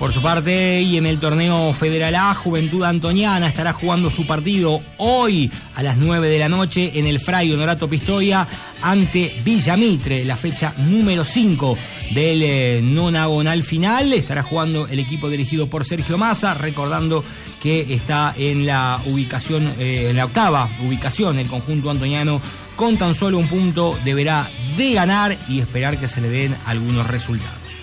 Por su parte, y en el torneo Federal A, Juventud Antoniana estará jugando su partido hoy a las 9 de la noche en el Fray Honorato Pistoia ante Villamitre, la fecha número 5 del nonagonal final. Estará jugando el equipo dirigido por Sergio Massa, recordando que está en la ubicación, en la octava ubicación el conjunto antoniano. Con tan solo un punto deberá de ganar y esperar que se le den algunos resultados.